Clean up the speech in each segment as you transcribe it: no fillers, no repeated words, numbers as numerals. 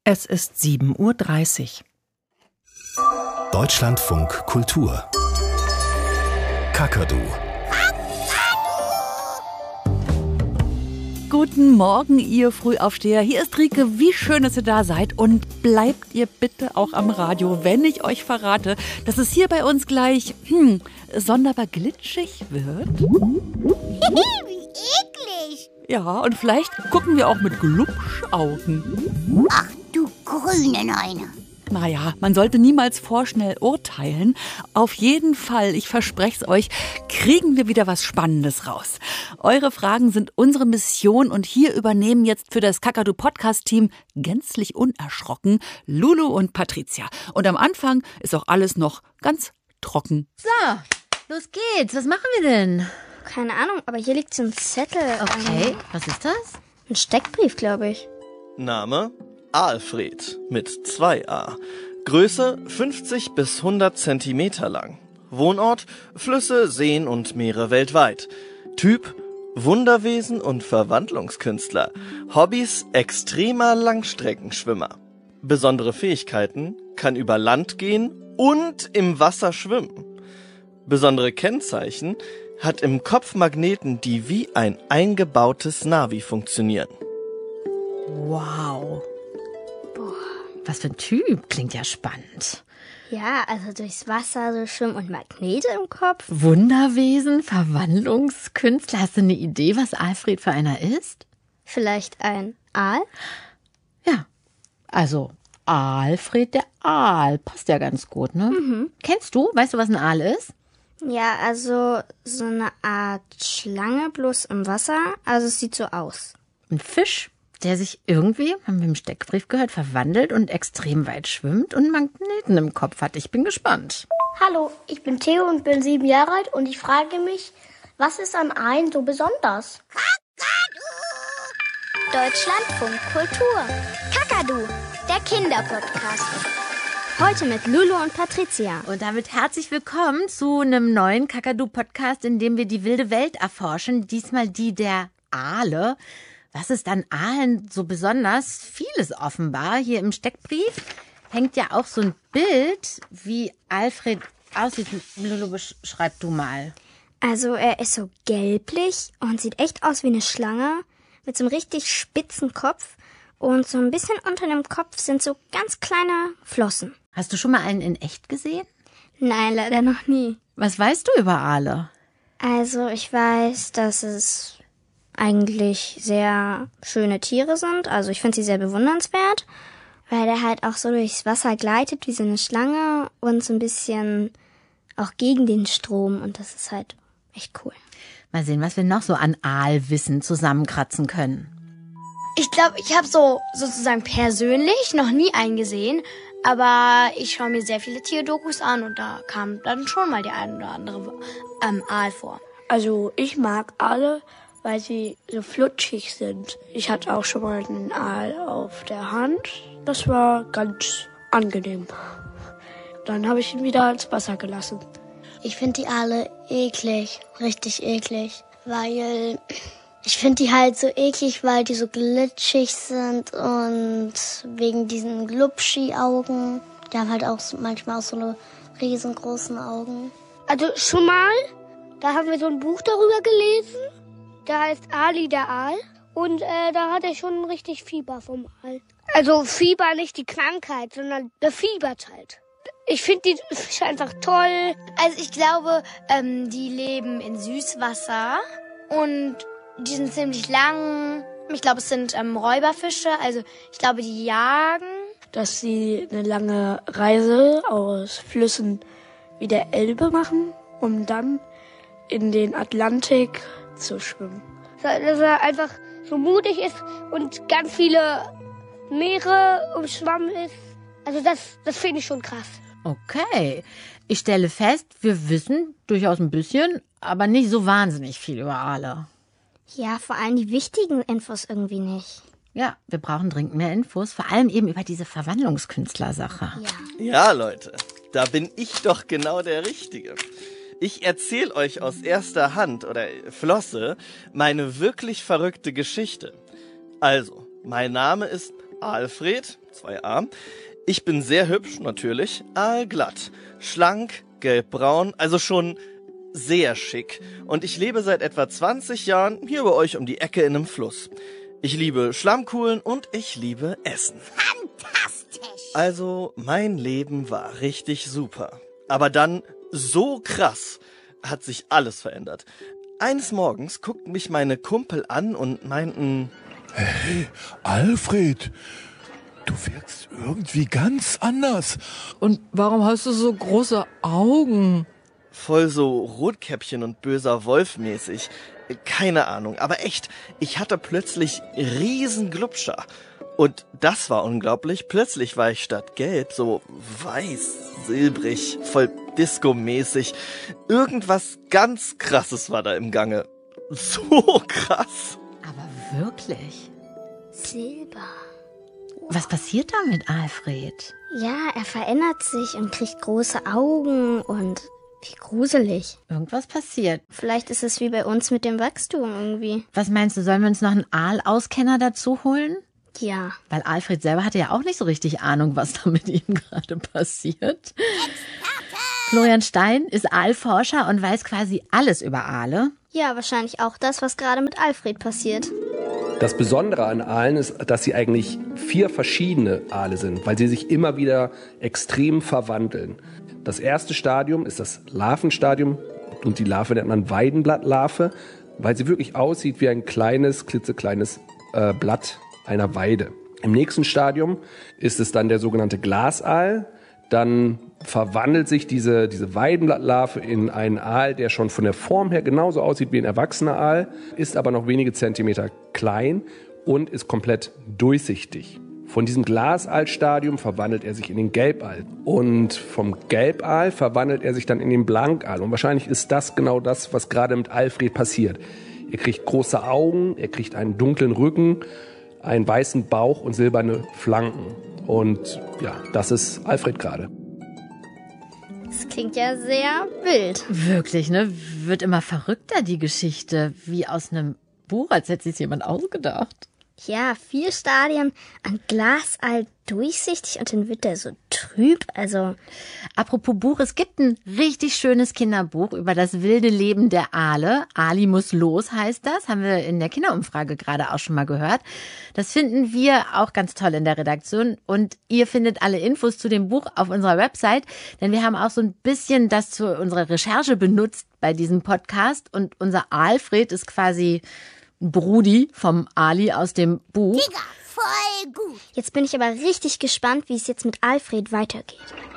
Es ist 7:30 Uhr. Deutschlandfunk Kultur. Kakadu. Guten Morgen, ihr Frühaufsteher. Hier ist Rike. Wie schön, dass ihr da seid. Und bleibt ihr bitte auch am Radio, wenn ich euch verrate, dass es hier bei uns gleich sonderbar glitschig wird. Wie eklig. Ja, und vielleicht gucken wir auch mit Glubschaugen. Ach, du grüne Neune. Naja, man sollte niemals vorschnell urteilen. Auf jeden Fall, ich verspreche es euch, kriegen wir wieder was Spannendes raus. Eure Fragen sind unsere Mission und hier übernehmen jetzt für das Kakadu-Podcast-Team gänzlich unerschrocken Lulu und Patricia. Und am Anfang ist auch alles noch ganz trocken. So, los geht's. Was machen wir denn? Keine Ahnung, aber hier liegt so ein Zettel. Okay, was ist das? Ein Steckbrief, glaube ich. Name: Alfred mit 2a. Größe 50 bis 100 Zentimeter lang. Wohnort: Flüsse, Seen und Meere weltweit. Typ: Wunderwesen und Verwandlungskünstler. Hobbys: extremer Langstreckenschwimmer. Besondere Fähigkeiten: kann über Land gehen und im Wasser schwimmen. Besondere Kennzeichen: hat im Kopf Magneten, die wie ein eingebautes Navi funktionieren. Wow. Boah, was für ein Typ. Klingt ja spannend. Ja, also durchs Wasser so schwimmen und Magnete im Kopf. Wunderwesen, Verwandlungskünstler. Hast du eine Idee, was Alfred für einer ist? Vielleicht ein Aal? Ja, also Alfred der Aal. Passt ja ganz gut, ne? Mhm. Kennst du? Weißt du, was ein Aal ist? Ja, also so eine Art Schlange, bloß im Wasser. Also es sieht so aus. Ein Fisch, der sich irgendwie, haben wir im Steckbrief gehört, verwandelt und extrem weit schwimmt und Magneten im Kopf hat. Ich bin gespannt. Hallo, ich bin Theo und bin 7 Jahre alt und ich frage mich, was ist an Aalen so besonders? Kakadu. Deutschlandfunk Kultur. Kakadu, der Kinderpodcast. Heute mit Lulu und Patricia. Und damit herzlich willkommen zu einem neuen Kakadu-Podcast, in dem wir die wilde Welt erforschen. Diesmal die der Aale. Was ist an Aalen so besonders? Vieles offenbar. Hier im Steckbrief hängt ja auch so ein Bild, wie Alfred aussieht. Lulu, beschreib du mal. Also er ist so gelblich und sieht echt aus wie eine Schlange mit so einem richtig spitzen Kopf. Und so ein bisschen unter dem Kopf sind so ganz kleine Flossen. Hast du schon mal einen in echt gesehen? Nein, leider noch nie. Was weißt du über Aale? Also ich weiß, dass es eigentlich sehr schöne Tiere sind. Also ich finde sie sehr bewundernswert, weil der halt auch so durchs Wasser gleitet wie so eine Schlange und so ein bisschen auch gegen den Strom. Und das ist halt echt cool. Mal sehen, was wir noch so an Aalwissen zusammenkratzen können. Ich glaube, ich habe so sozusagen persönlich noch nie einen gesehen, aber ich schaue mir sehr viele Tierdokus an und da kam dann schon mal der ein oder andere Aal vor. Also ich mag Aale, weil sie so flutschig sind. Ich hatte auch schon mal einen Aal auf der Hand. Das war ganz angenehm. Dann habe ich ihn wieder ins Wasser gelassen. Ich finde die Aale eklig, richtig eklig, weil ich finde die halt so eklig, weil die so glitschig sind und wegen diesen Glubschi-Augen. Die haben halt auch manchmal auch so eine riesengroßen Augen. Also schon mal, da haben wir so ein Buch darüber gelesen. Da heißt Ali der Aal und da hat er schon richtig Fieber vom Aal. Also Fieber, nicht die Krankheit, sondern der fiebert halt. Ich finde die Fische einfach toll. Also ich glaube, die leben in Süßwasser und die sind ziemlich lang. Ich glaube, es sind Räuberfische. Also ich glaube, die jagen. Dass sie eine lange Reise aus Flüssen wie der Elbe machen, um dann in den Atlantik zu schwimmen. Dass er einfach so mutig ist und ganz viele Meere umschwammen ist. Also das finde ich schon krass. Okay, ich stelle fest, wir wissen durchaus ein bisschen, aber nicht so wahnsinnig viel über Aale. Ja, vor allem die wichtigen Infos irgendwie nicht. Ja, wir brauchen dringend mehr Infos, vor allem eben über diese Verwandlungskünstler-Sache. Ja, Leute, da bin ich doch genau der Richtige. Ich erzähle euch aus erster Hand oder Flosse meine wirklich verrückte Geschichte. Also, mein Name ist Alfred, 2a. Ich bin sehr hübsch, natürlich, aalglatt, schlank, gelbbraun, also schon sehr schick. Und ich lebe seit etwa 20 Jahren hier bei euch um die Ecke in einem Fluss. Ich liebe Schlammkugeln und ich liebe Essen. Fantastisch. Also, mein Leben war richtig super. Aber dann, so krass, hat sich alles verändert. Eines Morgens guckten mich meine Kumpel an und meinten: Hey, Alfred, du wirkst irgendwie ganz anders. Und warum hast du so große Augen? Voll so Rotkäppchen und böser Wolf mäßig. Keine Ahnung, aber echt, ich hatte plötzlich riesen Glubscher. Und das war unglaublich. Plötzlich war ich statt gelb so weiß, silbrig, voll Disco-mäßig. Irgendwas ganz Krasses war da im Gange. So krass. Aber wirklich? Silber. Was passiert da mit Alfred? Ja, er verändert sich und kriegt große Augen und wie gruselig. Irgendwas passiert. Vielleicht ist es wie bei uns mit dem Wachstum irgendwie. Was meinst du, sollen wir uns noch einen Aalauskenner dazu holen? Ja. Weil Alfred selber hatte ja auch nicht so richtig Ahnung, was da mit ihm gerade passiert. Florian Stein ist Aalforscher und weiß quasi alles über Aale. Ja, wahrscheinlich auch das, was gerade mit Alfred passiert. Das Besondere an Aalen ist, dass sie eigentlich 4 verschiedene Aale sind, weil sie sich immer wieder extrem verwandeln. Das erste Stadium ist das Larvenstadium und die Larve nennt man Weidenblattlarve, weil sie wirklich aussieht wie ein kleines, klitzekleines Blatt einer Weide. Im nächsten Stadium ist es dann der sogenannte Glasaal. Dann verwandelt sich diese Weidenblattlarve in einen Aal, der schon von der Form her genauso aussieht wie ein erwachsener Aal, ist aber noch wenige Zentimeter klein und ist komplett durchsichtig. Von diesem Glasaalstadium verwandelt er sich in den Gelbaal. Und vom Gelbaal verwandelt er sich dann in den Blankaal. Und wahrscheinlich ist das genau das, was gerade mit Alfred passiert. Er kriegt große Augen, er kriegt einen dunklen Rücken, einen weißen Bauch und silberne Flanken. Und ja, das ist Alfred gerade. Das klingt ja sehr wild. Wirklich, ne? Wird immer verrückter, die Geschichte. Wie aus einem Buch, als hätte sich jemand ausgedacht. Ja, 4 Stadien an Glasaal durchsichtig und dann wird der so trüb, also. Apropos Buch, es gibt ein richtig schönes Kinderbuch über das wilde Leben der Aale. Ali muss los heißt das, haben wir in der Kinderumfrage gerade auch schon mal gehört. Das finden wir auch ganz toll in der Redaktion und ihr findet alle Infos zu dem Buch auf unserer Website, denn wir haben auch so ein bisschen das zu unserer Recherche benutzt bei diesem Podcast und unser Alfred ist quasi Brudi vom Ali aus dem Buch. Digga, voll gut. Jetzt bin ich aber richtig gespannt, wie es jetzt mit Alfred weitergeht.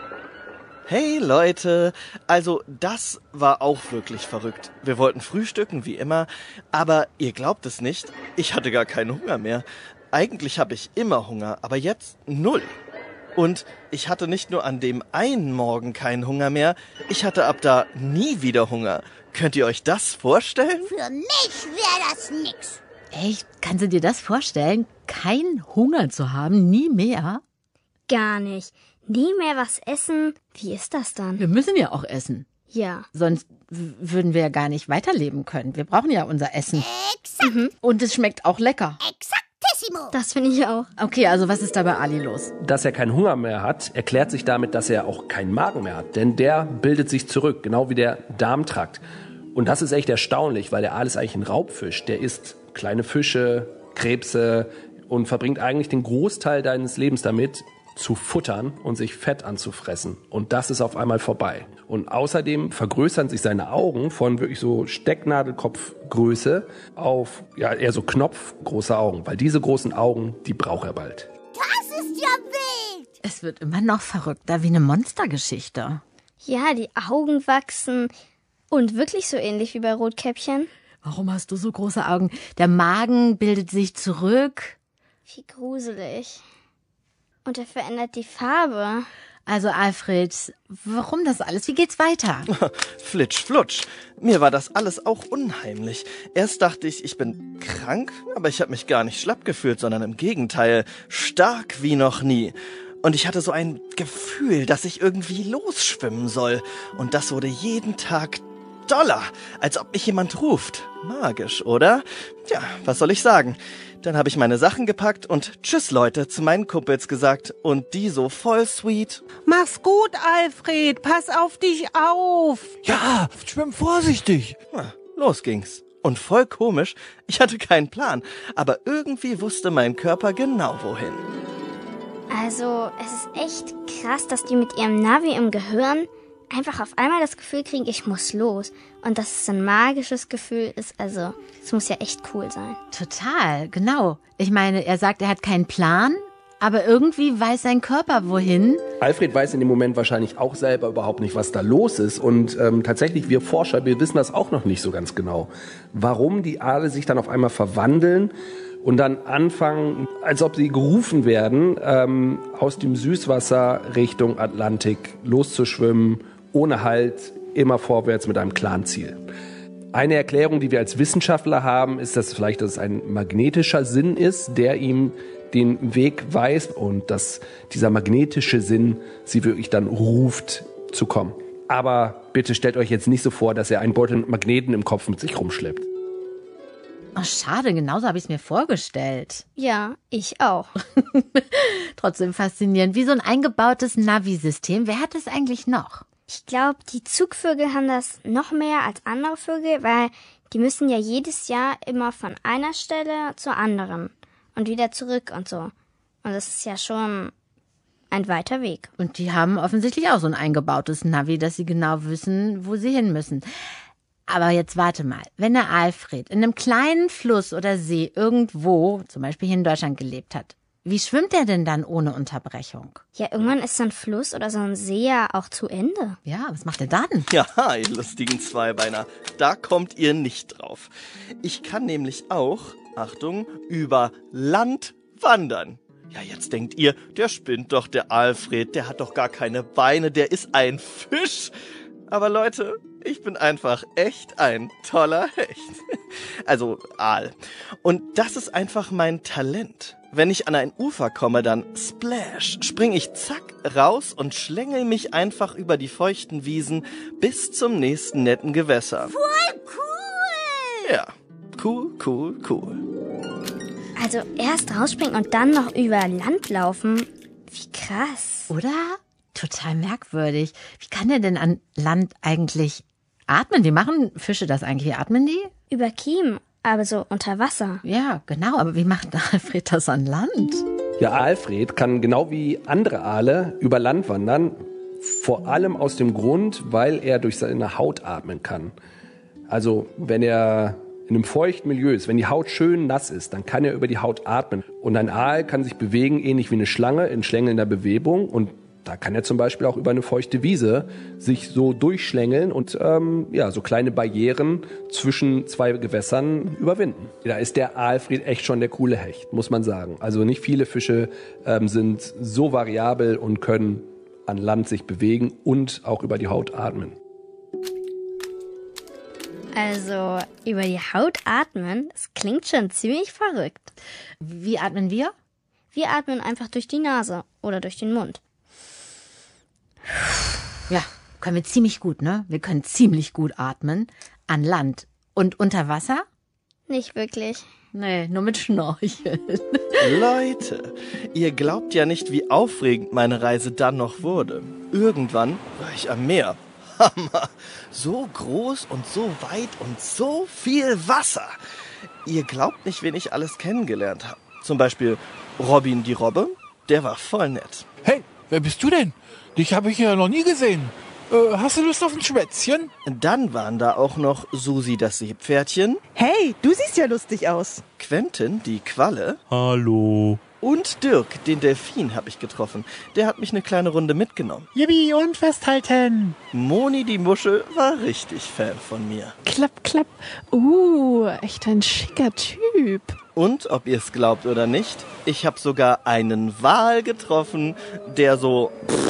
Hey Leute, also das war auch wirklich verrückt. Wir wollten frühstücken, wie immer, aber ihr glaubt es nicht, ich hatte gar keinen Hunger mehr. Eigentlich habe ich immer Hunger, aber jetzt 0. Und ich hatte nicht nur an dem einen Morgen keinen Hunger mehr, ich hatte ab da nie wieder Hunger. Könnt ihr euch das vorstellen? Für mich wäre das nix. Echt? Kannst du dir das vorstellen? Keinen Hunger zu haben? Nie mehr? Gar nicht. Nie mehr was essen? Wie ist das dann? Wir müssen ja auch essen. Ja. Sonst würden wir ja gar nicht weiterleben können. Wir brauchen ja unser Essen. Exakt. Und es schmeckt auch lecker. Exaktissimo. Das finde ich auch. Okay, also was ist da bei Ali los? Dass er keinen Hunger mehr hat, erklärt sich damit, dass er auch keinen Magen mehr hat. Denn der bildet sich zurück, genau wie der Darmtrakt. Und das ist echt erstaunlich, weil der Aal ist eigentlich ein Raubfisch. Der isst kleine Fische, Krebse und verbringt eigentlich den Großteil deines Lebens damit, zu futtern und sich Fett anzufressen. Und das ist auf einmal vorbei. Und außerdem vergrößern sich seine Augen von wirklich so Stecknadelkopfgröße auf ja eher so knopfgroße Augen. Weil diese großen Augen, die braucht er bald. Das ist ja wild. Es wird immer noch verrückter, wie eine Monstergeschichte. Ja, die Augen wachsen. Und wirklich so ähnlich wie bei Rotkäppchen. Warum hast du so große Augen? Der Magen bildet sich zurück. Wie gruselig. Und er verändert die Farbe. Also Alfred, warum das alles? Wie geht's weiter? Flitsch, flutsch. Mir war das alles auch unheimlich. Erst dachte ich, ich bin krank, aber ich habe mich gar nicht schlapp gefühlt, sondern im Gegenteil, stark wie noch nie. Und ich hatte so ein Gefühl, dass ich irgendwie losschwimmen soll. Und das wurde jeden Tag doller, als ob mich jemand ruft. Magisch, oder? Ja, was soll ich sagen? Dann habe ich meine Sachen gepackt und tschüss Leute zu meinen Kumpels gesagt und die so voll sweet. Mach's gut, Alfred. Pass auf dich auf. Ja, schwimm vorsichtig. Na, los ging's. Und voll komisch, ich hatte keinen Plan, aber irgendwie wusste mein Körper genau wohin. Also, es ist echt krass, dass die mit ihrem Navi im Gehirn einfach auf einmal das Gefühl kriegen, ich muss los. Und dass es ein magisches Gefühl ist, also, es muss ja echt cool sein. Total, genau. Ich meine, er sagt, er hat keinen Plan, aber irgendwie weiß sein Körper wohin. Alfred weiß in dem Moment wahrscheinlich auch selber überhaupt nicht, was da los ist. Und tatsächlich, wir Forscher, wir wissen das auch noch nicht so ganz genau. Warum die Aale sich dann auf einmal verwandeln und dann anfangen, als ob sie gerufen werden, aus dem Süßwasser Richtung Atlantik loszuschwimmen, ohne Halt, immer vorwärts mit einem klaren Ziel. Eine Erklärung, die wir als Wissenschaftler haben, ist, dass es ein magnetischer Sinn ist, der ihm den Weg weist und dass dieser magnetische Sinn sie wirklich dann ruft zu kommen. Aber bitte stellt euch jetzt nicht so vor, dass er einen Beutel mit Magneten im Kopf mit sich rumschleppt. Oh, schade, genauso habe ich es mir vorgestellt. Ja, ich auch. Trotzdem faszinierend. Wie so ein eingebautes Navi-System. Wer hat das eigentlich noch? Ich glaube, die Zugvögel haben das noch mehr als andere Vögel, weil die müssen ja jedes Jahr immer von einer Stelle zur anderen und wieder zurück und so. Und das ist ja schon ein weiter Weg. Und die haben offensichtlich auch so ein eingebautes Navi, dass sie genau wissen, wo sie hin müssen. Aber jetzt warte mal, wenn der Alfred in einem kleinen Fluss oder See irgendwo, zum Beispiel hier in Deutschland, gelebt hat, wie schwimmt er denn dann ohne Unterbrechung? Ja, irgendwann ist so ein Fluss oder so ein See ja auch zu Ende. Ja, was macht er dann? Ja, ihr lustigen Zweibeiner, da kommt ihr nicht drauf. Ich kann nämlich auch, Achtung, über Land wandern. Ja, jetzt denkt ihr, der spinnt doch, der Alfred, der hat doch gar keine Beine, der ist ein Fisch. Aber Leute, ich bin einfach echt ein toller Hecht. Also Aal. Und das ist einfach mein Talent. Wenn ich an ein Ufer komme, dann splash, spring ich zack raus und schlängel mich einfach über die feuchten Wiesen bis zum nächsten netten Gewässer. Voll cool! Ja, cool. Also erst rausspringen und dann noch über Land laufen. Wie krass. Oder? Total merkwürdig. Wie kann der denn an Land eigentlich atmen? Wie machen Fische das eigentlich? Wie atmen die? Über Kiemen, aber so unter Wasser. Ja, genau. Aber wie macht Alfred das an Land? Ja, Alfred kann genau wie andere Aale über Land wandern, vor allem aus dem Grund, weil er durch seine Haut atmen kann. Also wenn er in einem feuchten Milieu ist, wenn die Haut schön nass ist, dann kann er über die Haut atmen. Und ein Aal kann sich bewegen, ähnlich wie eine Schlange in schlängelnder Bewegung. Und da kann er zum Beispiel auch über eine feuchte Wiese sich so durchschlängeln und so kleine Barrieren zwischen zwei Gewässern überwinden. Da ist der Alfred echt schon der coole Hecht, muss man sagen. Also nicht viele Fische sind so variabel und können an Land sich bewegen und auch über die Haut atmen. Also über die Haut atmen, das klingt schon ziemlich verrückt. Wie atmen wir? Wir atmen einfach durch die Nase oder durch den Mund. Ja, können wir ziemlich gut, ne? Wir können ziemlich gut atmen an Land. Und unter Wasser? Nicht wirklich. Nee, nur mit Schnorcheln. Leute, ihr glaubt ja nicht, wie aufregend meine Reise dann noch wurde. Irgendwann war ich am Meer. Hammer! So groß und so weit und so viel Wasser. Ihr glaubt nicht, wen ich alles kennengelernt habe. Zum Beispiel Robin die Robbe, der war voll nett. Hey, wer bist du denn? Dich habe ich ja noch nie gesehen. Hast du Lust auf ein Schwätzchen? Dann waren da auch noch Susi das Seepferdchen. Hey, du siehst ja lustig aus. Quentin die Qualle. Hallo. Und Dirk, den Delfin, habe ich getroffen. Der hat mich eine kleine Runde mitgenommen. Yippie und festhalten. Moni die Muschel war richtig Fan von mir. Klapp, klapp. Echt ein schicker Typ. Und, ob ihr es glaubt oder nicht, ich habe sogar einen Wal getroffen, der so...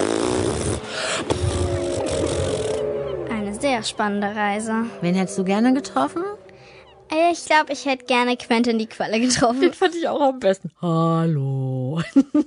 Eine sehr spannende Reise. Wen hättest du gerne getroffen? Ich glaube, ich hätte gerne Quentin die Qualle getroffen. Den fand ich auch am besten. Hallo.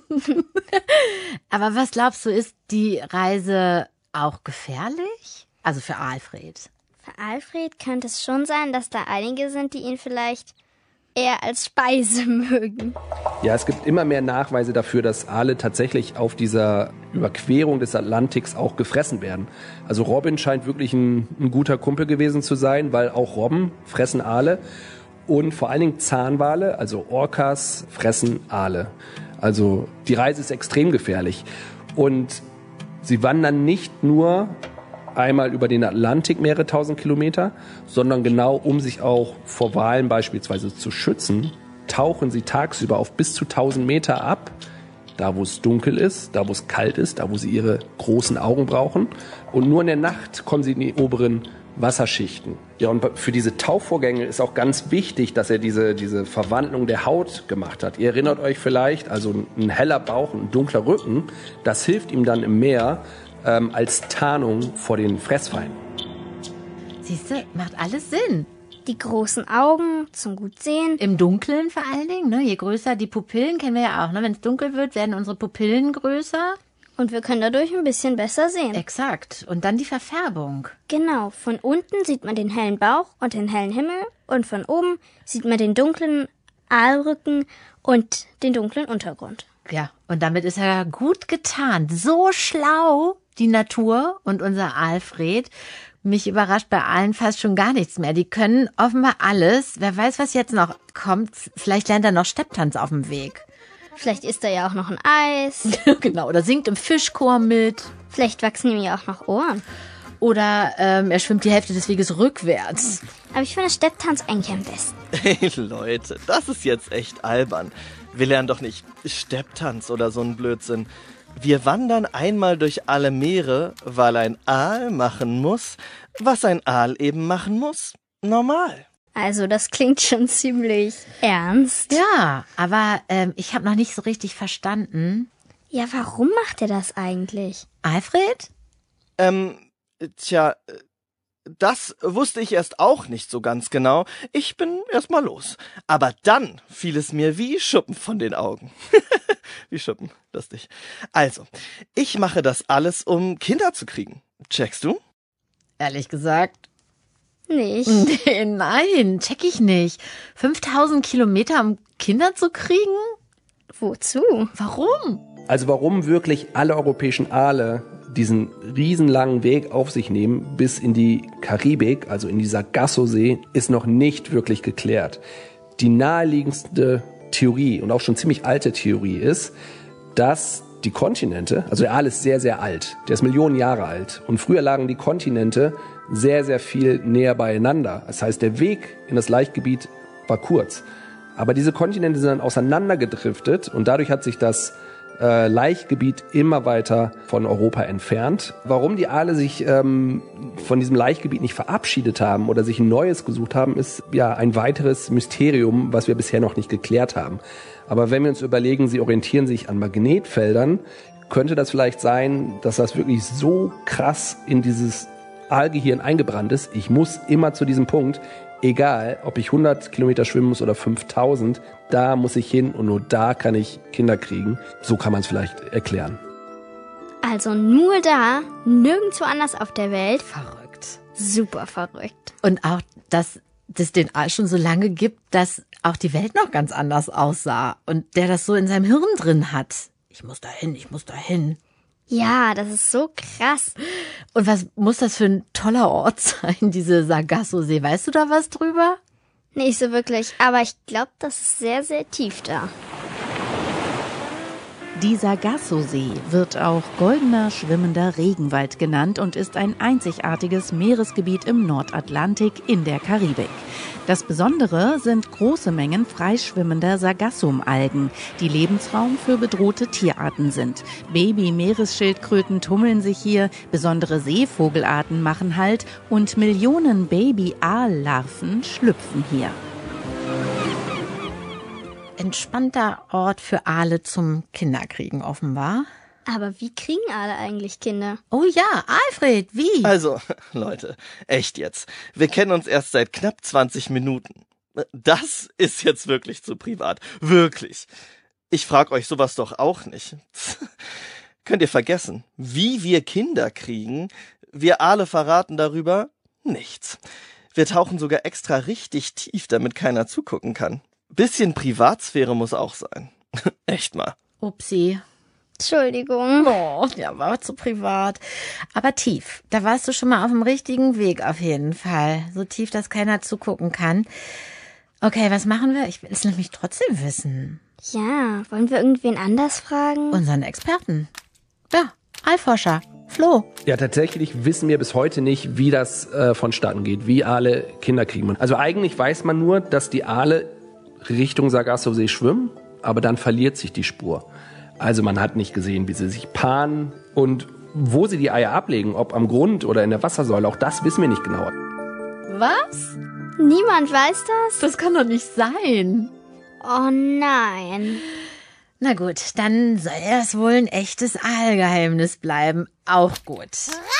Aber was glaubst du, ist die Reise auch gefährlich? Also für Alfred. Für Alfred könnte es schon sein, dass da einige sind, die ihn vielleicht eher als Speise mögen. Ja, es gibt immer mehr Nachweise dafür, dass Aale tatsächlich auf dieser Überquerung des Atlantiks auch gefressen werden. Also Robin scheint wirklich ein guter Kumpel gewesen zu sein, weil auch Robben fressen Aale und vor allen Dingen Zahnwale, also Orcas, fressen Aale. Also die Reise ist extrem gefährlich und sie wandern nicht nur einmal über den Atlantik mehrere tausend Kilometer, sondern genau um sich auch vor Walen beispielsweise zu schützen, tauchen sie tagsüber auf bis zu 1000 Meter ab, da wo es dunkel ist, da wo es kalt ist, da wo sie ihre großen Augen brauchen. Und nur in der Nacht kommen sie in die oberen Wasserschichten. Ja, und für diese Tauchvorgänge ist auch ganz wichtig, dass er diese Verwandlung der Haut gemacht hat. Ihr erinnert euch vielleicht, also ein heller Bauch und ein dunkler Rücken, das hilft ihm dann im Meer als Tarnung vor den Fressfeinden. Siehste, macht alles Sinn. Die großen Augen zum Gutsehen. Im Dunkeln vor allen Dingen, ne? Je größer die Pupillen, kennen wir ja auch, ne? Wenn es dunkel wird, werden unsere Pupillen größer. Und wir können dadurch ein bisschen besser sehen. Exakt. Und dann die Verfärbung. Genau. Von unten sieht man den hellen Bauch und den hellen Himmel. Und von oben sieht man den dunklen Aalrücken und den dunklen Untergrund. Ja, und damit ist er gut getan. So schlau, die Natur und unser Alfred. Mich überrascht bei allen fast schon gar nichts mehr. Die können offenbar alles. Wer weiß, was jetzt noch kommt. Vielleicht lernt er noch Stepptanz auf dem Weg. Vielleicht isst er ja auch noch ein Eis. Genau, oder singt im Fischchor mit. Vielleicht wachsen ihm ja auch noch Ohren. Oder er schwimmt die Hälfte des Weges rückwärts. Aber ich finde Stepptanz eigentlich am besten. Hey Leute, das ist jetzt echt albern. Wir lernen doch nicht Stepptanz oder so einen Blödsinn. Wir wandern einmal durch alle Meere, weil ein Aal machen muss, was ein Aal eben machen muss. Normal. Also das klingt schon ziemlich ernst. Ja, aber ich habe noch nicht so richtig verstanden. Ja, warum macht er das eigentlich? Alfred? Das wusste ich erst auch nicht so ganz genau. Ich bin erst mal los. Aber dann fiel es mir wie Schuppen von den Augen. Wie Schuppen, lustig. Also, ich mache das alles, um Kinder zu kriegen. Checkst du? Ehrlich gesagt? Nicht. Nee, nein, check ich nicht. 5000 Kilometer, um Kinder zu kriegen? Wozu? Warum? Also warum wirklich alle europäischen Aale diesen riesenlangen Weg auf sich nehmen bis in die Karibik, also in die Sargasso-See, ist noch nicht wirklich geklärt. Die naheliegendste Theorie und auch schon ziemlich alte Theorie ist, dass die Kontinente, also der Aal ist sehr, sehr alt, der ist Millionen Jahre alt und früher lagen die Kontinente sehr, sehr viel näher beieinander. Das heißt, der Weg in das Laichgebiet war kurz. Aber diese Kontinente sind dann auseinandergedriftet und dadurch hat sich das Laichgebiet immer weiter von Europa entfernt. Warum die Aale sich von diesem Laichgebiet nicht verabschiedet haben oder sich ein neues gesucht haben, ist ja ein weiteres Mysterium, was wir bisher noch nicht geklärt haben. Aber wenn wir uns überlegen, sie orientieren sich an Magnetfeldern, könnte das vielleicht sein, dass das wirklich so krass in dieses Aalgehirn eingebrannt ist. Ich muss immer zu diesem Punkt, egal ob ich 100 Kilometer schwimmen muss oder 5000, da muss ich hin und nur da kann ich Kinder kriegen. So kann man es vielleicht erklären. Also nur da, nirgendwo anders auf der Welt. Verrückt. Super verrückt. Und auch, dass es den Aal schon so lange gibt, dass auch die Welt noch ganz anders aussah. Und der das so in seinem Hirn drin hat. Ich muss dahin, ich muss dahin. Ja, das ist so krass. Und was muss das für ein toller Ort sein, diese Sargasso-See? Weißt du da was drüber? Nicht so wirklich, aber ich glaube, das ist sehr, sehr tief da. Die Sargasso-See wird auch goldener schwimmender Regenwald genannt und ist ein einzigartiges Meeresgebiet im Nordatlantik in der Karibik. Das Besondere sind große Mengen freischwimmender Sargassum-Algen, die Lebensraum für bedrohte Tierarten sind. Baby-Meeresschildkröten tummeln sich hier, besondere Seevogelarten machen Halt und Millionen Baby-Aallarven schlüpfen hier. Entspannter Ort für Aale zum Kinderkriegen offenbar. Aber wie kriegen Aale eigentlich Kinder? Oh ja, Alfred, wie? Also, Leute, echt jetzt. Wir kennen uns erst seit knapp 20 Minuten. Das ist jetzt wirklich zu privat. Wirklich. Ich frag euch sowas doch auch nicht. Könnt ihr vergessen. Wie wir Kinder kriegen, wir Aale verraten darüber nichts. Wir tauchen sogar extra richtig tief, damit keiner zugucken kann. Bisschen Privatsphäre muss auch sein. Echt mal. Upsi. Entschuldigung. Oh, ja, war zu privat. Aber tief. Da warst du schon mal auf dem richtigen Weg auf jeden Fall. So tief, dass keiner zugucken kann. Okay, was machen wir? Ich will es nämlich trotzdem wissen. Ja, wollen wir irgendwen anders fragen? Unseren Experten. Ja, Aalforscher. Flo. Ja, tatsächlich wissen wir bis heute nicht, wie das vonstatten geht, wie Aale Kinder kriegen. Also eigentlich weiß man nur, dass die Aale Richtung Sargassosee schwimmen, aber dann verliert sich die Spur. Also man hat nicht gesehen, wie sie sich paaren und wo sie die Eier ablegen, ob am Grund oder in der Wassersäule, auch das wissen wir nicht genauer. Was? Niemand weiß das? Das kann doch nicht sein. Oh nein. Na gut, dann soll das wohl ein echtes Aalgeheimnis bleiben. Auch gut.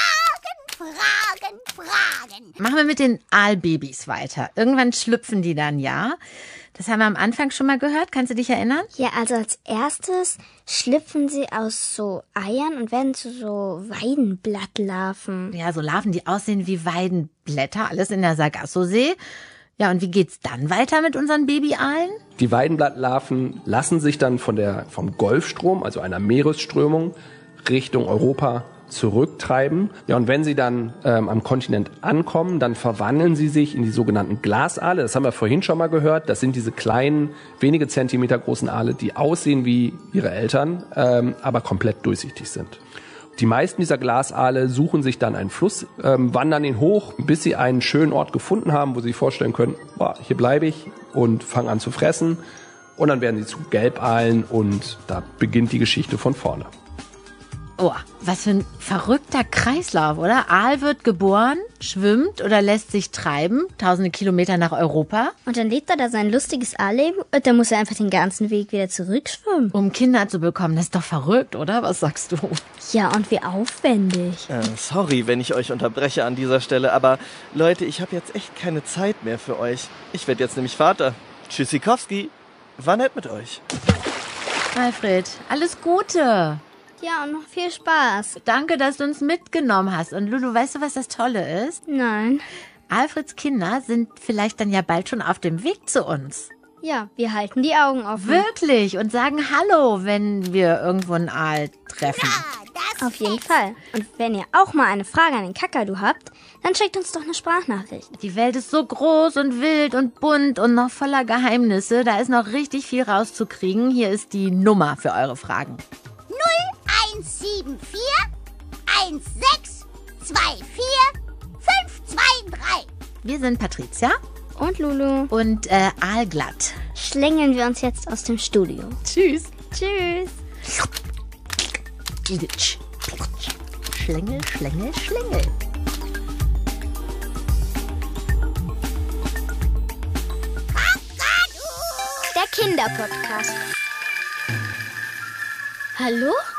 Fragen. Machen wir mit den Aalbabys weiter. Irgendwann schlüpfen die dann, ja? Das haben wir am Anfang schon mal gehört. Kannst du dich erinnern? Ja, also als erstes schlüpfen sie aus so Eiern und werden zu so Weidenblattlarven. Ja, so Larven, die aussehen wie Weidenblätter. Alles in der Sargassosee. Ja, und wie geht's dann weiter mit unseren Babyaalen? Die Weidenblattlarven lassen sich dann vom Golfstrom, also einer Meeresströmung, Richtung Europa zurücktreiben. Ja, und wenn sie dann am Kontinent ankommen, dann verwandeln sie sich in die sogenannten Glasaale. Das haben wir vorhin schon mal gehört. Das sind diese kleinen, wenige Zentimeter großen Aale, die aussehen wie ihre Eltern, aber komplett durchsichtig sind. Die meisten dieser Glasaale suchen sich dann einen Fluss, wandern ihn hoch, bis sie einen schönen Ort gefunden haben, wo sie sich vorstellen können, boah, hier bleibe ich, und fangen an zu fressen. Und dann werden sie zu Gelbaalen und da beginnt die Geschichte von vorne. Oh, was für ein verrückter Kreislauf, oder? Aal wird geboren, schwimmt oder lässt sich treiben, tausende Kilometer nach Europa. Und dann lebt er da sein lustiges Aalleben und dann muss er einfach den ganzen Weg wieder zurückschwimmen. Um Kinder zu bekommen, das ist doch verrückt, oder? Was sagst du? Ja, und wie aufwendig. Sorry, wenn ich euch unterbreche an dieser Stelle, aber Leute, ich habe jetzt echt keine Zeit mehr für euch. Ich werde jetzt nämlich Vater. Tschüssikowski. War nett mit euch. Alfred, alles Gute. Ja, und noch viel Spaß. Danke, dass du uns mitgenommen hast. Und Lulu, weißt du, was das Tolle ist? Nein. Alfreds Kinder sind vielleicht dann ja bald schon auf dem Weg zu uns. Ja, wir halten die Augen offen. Wirklich? Und sagen Hallo, wenn wir irgendwo einen Aal treffen. Ja, auf jeden Fall. Und wenn ihr auch mal eine Frage an den Kakadu habt, dann schickt uns doch eine Sprachnachricht. Die Welt ist so groß und wild und bunt und noch voller Geheimnisse. Da ist noch richtig viel rauszukriegen. Hier ist die Nummer für eure Fragen. 0174 1624 523. Wir sind Patricia und Lulu und Aalglatt. Schlängeln wir uns jetzt aus dem Studio. Tschüss. Tschüss. Schlängel, Schlängel, Schlängel. Der Kinderpodcast. Hallo?